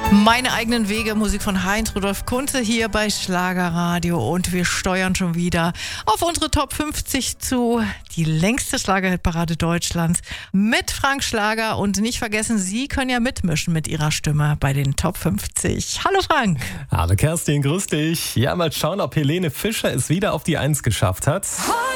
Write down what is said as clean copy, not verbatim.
Meine eigenen Wege, Musik von Heinz Rudolf Kunze hier bei Schlagerradio, und wir steuern schon wieder auf unsere Top 50 zu, die längste Schlagerhitparade Deutschlands mit Frank Schlager, und nicht vergessen, Sie können ja mitmischen mit Ihrer Stimme bei den Top 50. Hallo Frank. Hallo Kerstin, grüß dich. Ja, mal schauen, ob Helene Fischer es wieder auf die 1 geschafft hat.